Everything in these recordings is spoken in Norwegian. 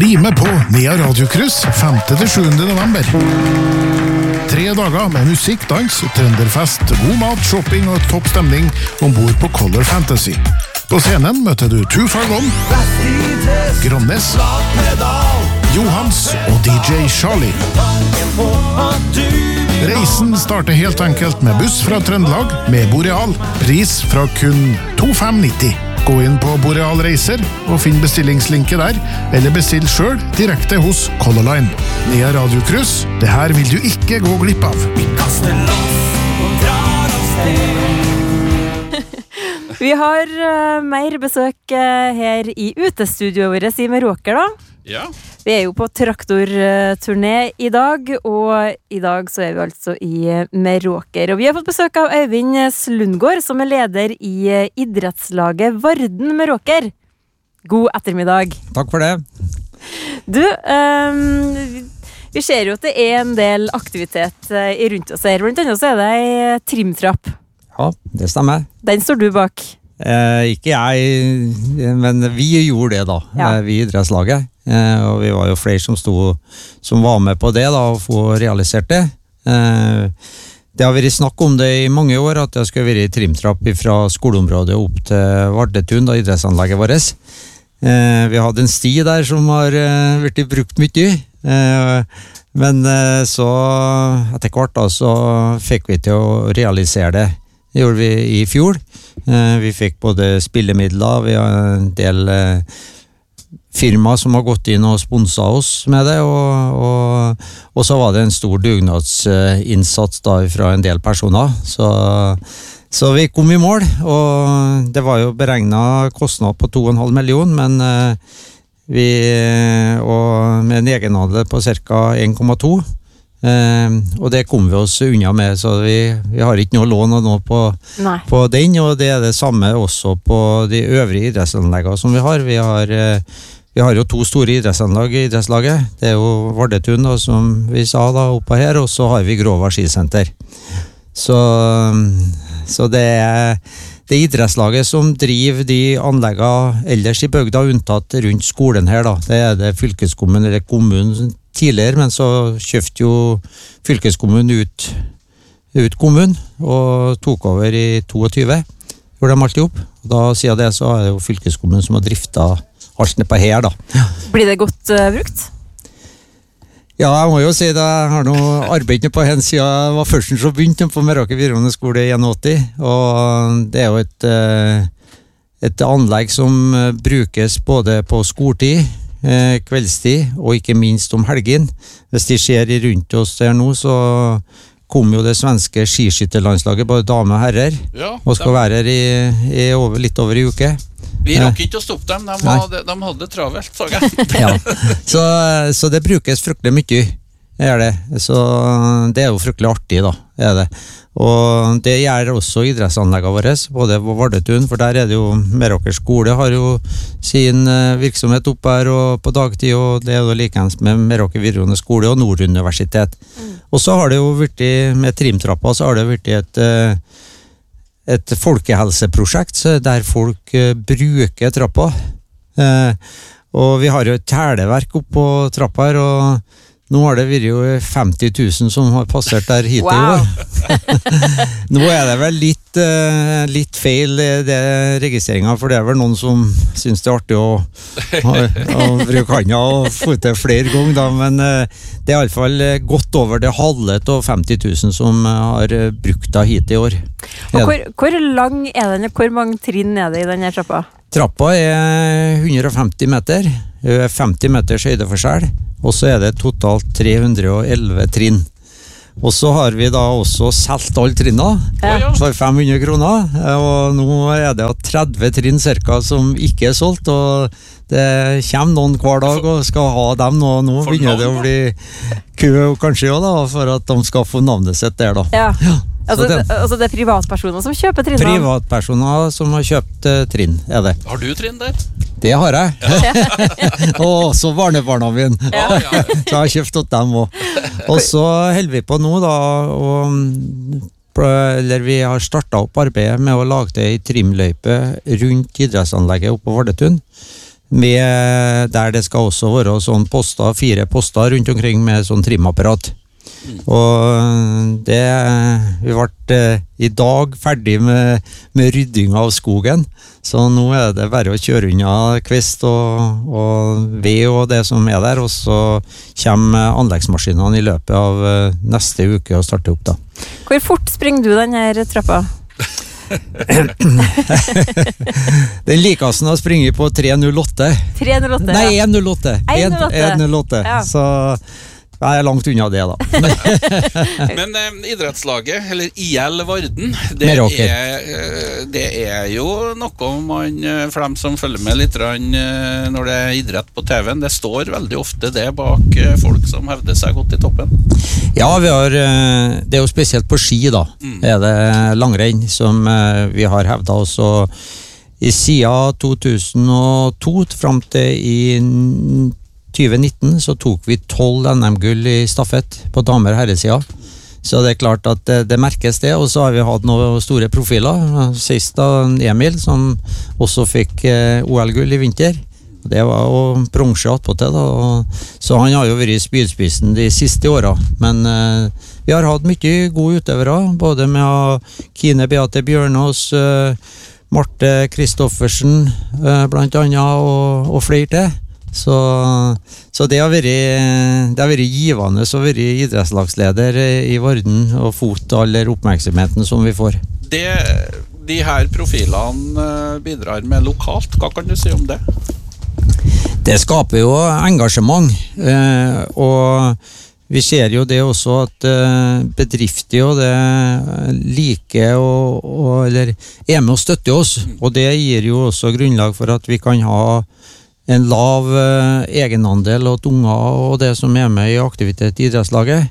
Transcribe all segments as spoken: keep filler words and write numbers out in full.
Bli med på Nea Radiokryss femte til sjuende november. Tre dager med musikk, dans, trønderfest, god mat, shopping og topp stemning ombord på Color Fantasy. På scenen møter du Too Far Gone, Gronnes, Johans og D J Charlie. Reisen starter helt enkelt med buss fra Trøndelag med Boreal. Pris fra kun to fem nitti. Gå inn på Boreal Reiser og finn bestillingslinket der, eller bestill selv direkte hos Color Line. Nea Radiokryss, det her vil du ikke gå glipp av. Vi kaster loss og drar av sted. Vi har uh, mer besøk uh, her i utestudioet vårt i Meråker da. Ja. Vi er jo på traktorturné i dag, og i dag så er vi altså i Meråker. Og vi har fått besøk av Øyvind Slundgaard, som er leder i idrettslaget Varden Meråker. God ettermiddag. Takk for det. Du, um, vi ser jo at det er en del aktivitet i rundt oss her. Blant annet så er det en trimtrapp. Ja, det stemmer. Den står du bak. Eh, ikke jeg, men vi gjorde det da, ja. Vi i idrettslaget. Eh, og vi var jo flere som, stod, som var med på det da, og få realisert det. Eh, det har vært snakk om det i mange år, at det skal være trimtrapp fra skoleområdet opp til Vardetun, da, idrettsanlegget vårt. Eh, vi hadde en sti der som har eh, vært brukt mye, eh, men eh, så etter hvert da, så fikk vi til å realisere det. Det gjorde vi i fjor. Eh, vi fikk både spillemidler, vi har en del eh, firma som har gått inn og sponset oss med det, og, og, og så var det en stor dugnadsinnsats da fra en del personer, så, så vi kom i mål, og det var jo beregnet kostnad på to og en halv million, men eh, vi, og med en egenandel på cirka en komma to, eh, og det kom vi oss unna med, så vi, vi har ikke noe lån og noe på, på den, og det er det samme også på de øvrige idrettsanleggene som vi har. Vi har eh, Vi har jo to store idrettsanlag i idrettslaget. Det er jo Vardetun, da, som vi sa da, oppe her, og så har vi Grova skisenter. Så, så det er det idrettslaget som driver de anleggene ellers i bygda, unntatt rundt skolen her da. Det er det fylkeskommunen, eller kommunen tidligere, men så kjøpte jo fylkeskommunen ut, ut kommunen, og tok over i tjueto, hvor de alltid opp. Da siden det så er det jo fylkeskommunen som har driftet alt på her da. Blir det godt uh, brukt? Ja, jeg må jo si det. Jeg har noe arbeid på henne siden jeg var først som begynte på Meråker videregående skole i åtti, og det er jo et, et anlegg som brukes både på skoletid, kveldstid og ikke minst om helgen. Hvis de ser rundt oss der nå, så kom jo det svenske skiskytterlandslaget, både damer og herrer, ja, og skal være her i, i over, litt over i uke. Vi rakk ikke å stoppe dem, de, var, de, de hadde det travelt, så jeg. Ja, så, så det brukes fryktelig mye, er det. Så det er jo fryktelig artig da, er det. Og det gjør også idrettsanleggene våre, både på Vardetun, for der er det jo Meråker skole har jo sin virksomhet oppe her og på dagtid, og det er jo likens med Meråker videregående skole og Nord universitet. Mm. Og så har det jo vært, med trimtrappa, så har det vært et et folkehelseprosjekt der folk uh, bruker trappa. Uh, og vi har jo et televerk oppe på trappa her, og nå har det vært jo femti tusen som har passert der hit wow. I år. Nå er det vel litt, uh, litt feil det registreringen, for det er vel noen som synes det er artig å, å, å bruke handa og få til flere ganger, da, men uh, det er i alle fall godt over det halve av femti tusen som har brukt det hit i år. Og hvor, hvor lang er den, hvor mange trinn er det i denne trappa? Trappa er hundre og femti meter, femti meters høydeforskjell, og så er det totalt tre hundre og elleve trinn. Og så har vi da også solgt alle trinnene ja. For fem hundre kroner, og nå er det tretti trinn cirka som ikke er solgt, og det kommer noen hver dag og skal ha dem, og nå begynner det å bli kø kanskje også da, for at de skal få navnet sitt der da. Ja. Ja. Altså det, altså det er privatpersoner som kjøper trinn? Privatpersoner som har kjøpt uh, trinn, er det. Har du trinn der? Det har jeg. Ja. Og så barnebarna mine. Ja. Så jeg har kjøpt åt dem også. Og så holder vi på nå da, og, eller vi har startet opp arbeidet med å lage det i trimløype rundt idrettsanlegget oppe på Vardetun. med, der det skal også være sånn poster, fire poster rundt omkring med sånn trimapparat. Mm. Og det, vi ble eh, i dag ferdig med, med rydding av skogen, så nå er det bare å kjøre unna kvist og, og ved og det som er der, og så kommer anleggsmaskinene i løpet av eh, neste uke og starter opp da. Hvor fort springer du den her trappa? Den likeste å springe på tre null åtte. tre null åtte, Nei, én null åtte. én null åtte. Ja. Så jeg er langt unna det da. Men eh, idrettslaget, eller I L Varden, det er, det er jo noe man, for dem som følger med litt når det er idrett på T V-en, det står veldig ofte det bak folk som hevder seg godt i toppen. Ja, vi har, det er jo spesielt på ski da, mm. er det langrenn som vi har hevdet oss, og i siden to tusen og to frem til i tjue nitten så tok vi tolv N M-gull i stafett på damer- og herresida. Så det er klart at det, det merkes det, og så har vi hatt noen store profiler. Sist da Emil, som også fikk eh, O L-gull i vinter. Det var jo bronse attpåtil da, så han har jo vært i spydspissen de siste åra. Men eh, vi har hatt mye gode utøvere, både med Kine Beate Bjørnås, eh, Marte Kristoffersen, eh, blant annet, og, og flere til. Så, så det har vært, det har vært givende å være idrettslagsleder i Varden og fått all oppmerksomheten som vi får. Det de her profilene bidrar med lokalt, hva kan du si om det? Det skaper jo engasjement, og vi ser jo det også at bedrifter jo det liker og, og, eller er med å støtte oss, og det gir jo også grunnlag for at vi kan ha en lav eh, egenandel og unger og det som er med i aktivitet i idrettslaget.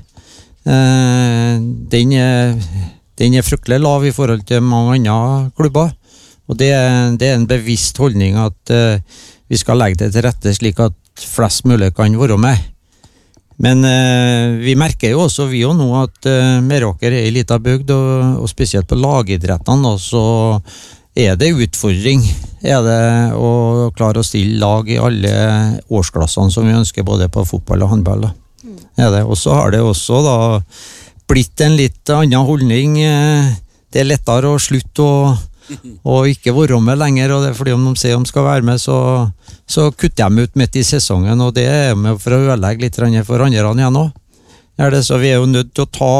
Eh, den, er, den er fryktelig lav i forhold til mange andre klubber, og det, det er en bevisst holdning at eh, vi skal legge det til rette slik at flest mulig kan være med. Men eh, vi merker jo også vi jo nå at eh, Meråker er i liten bygd, og, og spesielt på lagidrettene, så er det utfordring er det å klare å stille lag i alle årsklassene som vi ønsker, både på fotball og håndball da. Mm. Er det. Og så har det også da blitt en litt annen holdning. Det er lettere å slutte å, å ikke være med lenger, og det er fordi om de sier de skal være med, så, så kutter de ut midt i sesongen, og det er med for å ødelegge litt for andre igjen også. Er det, så vi er jo nødt til å ta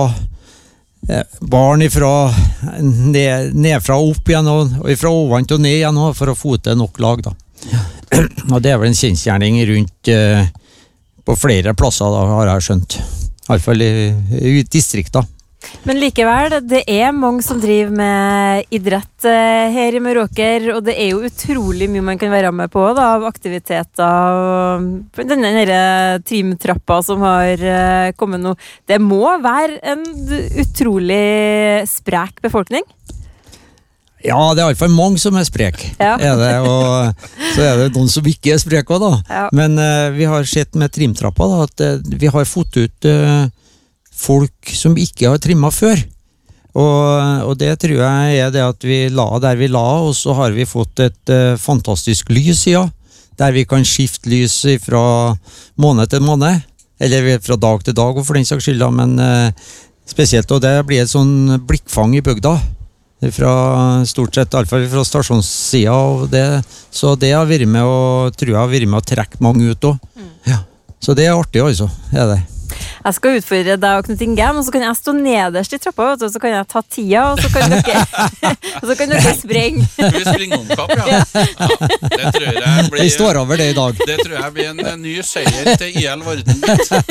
barn ifra ned, nedfra opp igjen og, og ifra ovant og ned igjen for å få til nok lag da. Ja. Og det er vel en kjensgjerning rundt uh, på flere plasser da, har jeg skjønt, i hvert fall i, i distrikter. Men likevel, det er mange som driver med idrett her i Meråker, og det er jo utrolig mye man kan være med på da, av aktiviteter. Denne, denne trimtrappa som har kommet nå, det må være en utrolig sprek befolkning. Ja, det er i hvert fall mange som er sprek, ja. Er det, og så er det noen som ikke er sprek også da. Ja. Men uh, vi har sett med trimtrappa da, at uh, vi har fått ut uh, folk som ikke har trimmet før, og, og det tror jeg er det at vi la der vi la, og så har vi fått et uh, fantastisk lys, ja, der vi kan skifte lys fra måned til måned, eller fra dag til dag, og for den saks skyld, men uh, spesielt, og det blir et sånn blikkfang i bygda, fra stort sett, i hvert fall fra stasjonssida, og det, så det har vært med, og tror jeg har vært med å trekke mange ut også. Mm. Ja. Så det er artig altså, er det. Jeg skal utfordre deg og Knut Inge, og så kan jeg stå nederst i trappa, og så kan jeg ta tida, og så kan dere, og så kan dere sprenge. Vi springer om kapp, ja. Ja. Det tror jeg blir... Vi står over det i dag. Det tror jeg blir en, en ny seier til I L Varden.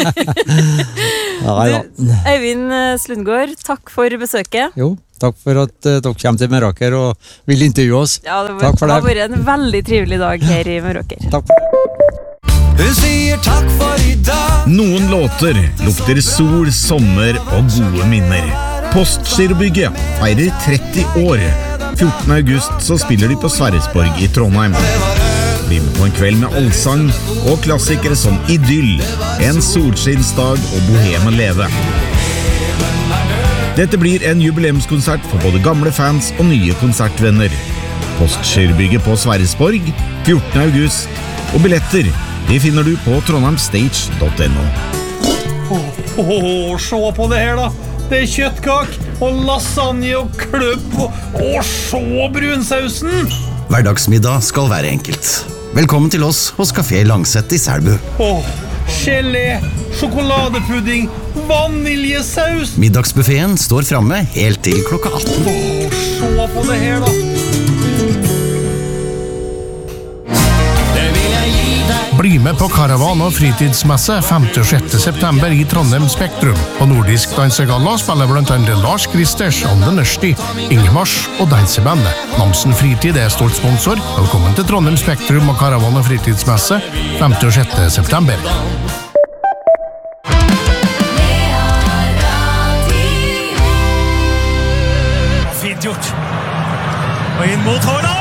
Ja, ja. Du, Øyvind Slundgaard, takk for besøket. Jo, takk for at uh, dere kommer til Meråker og vil intervjue oss. Ja, det var, det har vært en veldig trivelig dag her i Meråker. Takk for det. Hun sier takk for i dag. Noen låter lukter sol, sommer og gode minner. Postgirobygget feirer tretti år. fjortende august så spiller de på Sverresborg i Trondheim. Bli med på en kveld med allsang og klassikere som Idyll, En solskinnsdag og Bohem å leve. Dette blir en jubileumskonsert for både gamle fans og nye konsertvenner. Postgirobygget på Sverresborg fjortende august. Og billetter, de finner du på trondheimstage punktum no. Åh, oh, se på det her da. Det er kjøttkak og lasagne og kløbb og, og så brunsausen. Hverdagsmiddag skal være enkelt. Velkommen til oss hos Café Langset i Selbu. Åh, gelé, sjokoladepudding, vaniljesaus. Middagsbuffeten står fremme helt til klokka atten. Åh, se på det her da. Bli med på Karavan- og fritidsmesse femte og sjette september i Trondheim Spektrum. På Nordisk Dansegalla spiller blant annet Lars Kristers, Anne Nørsti, Ingmars og Dansebandet. Namsen Fritid er stolt sponsor. Velkommen til Trondheim Spektrum og Karavan- og fritidsmesse femte og sjette september. Fint gjort. Og inn mot Håland.